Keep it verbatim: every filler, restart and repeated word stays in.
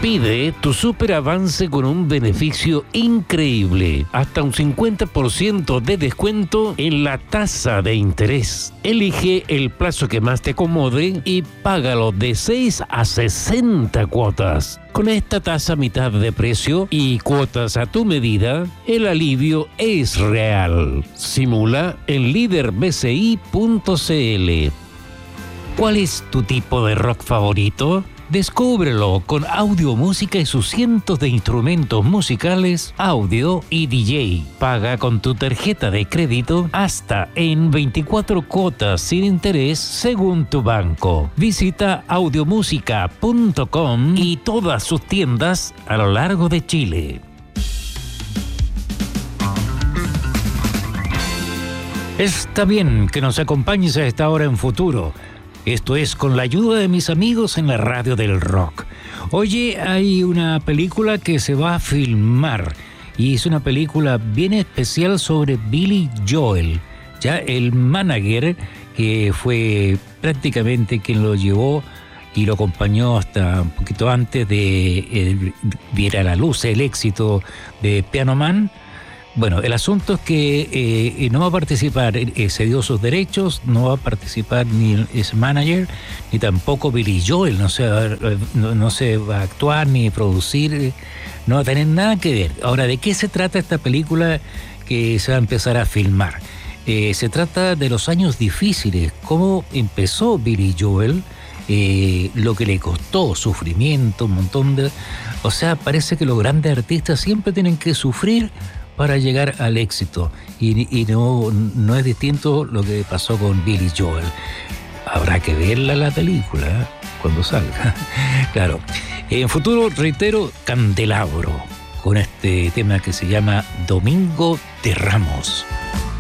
Pide tu super avance con un beneficio increíble, hasta un cincuenta por ciento de descuento en la tasa de interés. Elige el plazo que más te acomode y págalo de seis a sesenta cuotas. Con esta tasa a mitad de precio y cuotas a tu medida, el alivio es real. Simula en líder b c i punto c l. ¿Cuál es tu tipo de rock favorito? Descúbrelo con Audio Música y sus cientos de instrumentos musicales, audio y D J. Paga con tu tarjeta de crédito hasta en veinticuatro cuotas sin interés según tu banco. Visita audiomusica punto com y todas sus tiendas a lo largo de Chile. Está bien que nos acompañes a esta hora en Futuro. Esto es con la ayuda de mis amigos en la radio del rock. Oye, hay una película que se va a filmar y es una película bien especial sobre Billy Joel, ya el manager que fue prácticamente quien lo llevó y lo acompañó hasta un poquito antes de eh, viera a la luz el éxito de Piano Man. Bueno, el asunto es que eh, no va a participar, eh, cedió sus derechos, no va a participar ni ese manager, ni tampoco Billy Joel, no se, va, no, no se va a actuar ni producir, eh, no va a tener nada que ver. Ahora, ¿de qué se trata esta película que se va a empezar a filmar? Eh, se trata de los años difíciles, cómo empezó Billy Joel, eh, lo que le costó, sufrimiento, un montón de... O sea, parece que los grandes artistas siempre tienen que sufrir para llegar al éxito y, y no, no es distinto lo que pasó con Billy Joel. Habrá que verla la película ¿eh? cuando salga. Claro, en Futuro, reitero, Candelabro con este tema que se llama Domingo de Ramos.